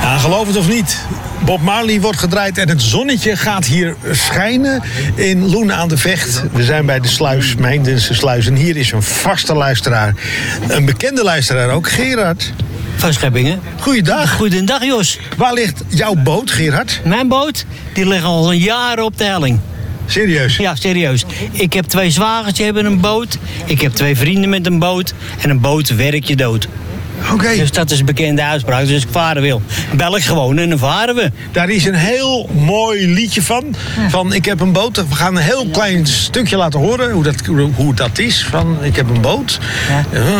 Ja, geloof het of niet. Bob Marley wordt gedraaid en het zonnetje gaat hier schijnen in Loenen aan de Vecht. We zijn bij de sluis, Mijndense sluis. En hier is een vaste luisteraar. Een bekende luisteraar ook, Gerard. Van Scheppingen. Goeiedag. Goedendag, Jos. Waar ligt jouw boot, Gerard? Mijn boot, die ligt al een jaar op de helling. Serieus? Ja, serieus. Ik heb 2 zwagers die hebben een boot. Ik heb 2 vrienden met een boot. En een boot werk je dood. Oké. Dus dat is een bekende uitspraak. Dus als ik varen wil, bel ik gewoon en dan varen we. Daar is een heel mooi liedje van. Van ik heb een boot. We gaan een heel klein stukje laten horen hoe dat is. Van ik heb een boot. Ja.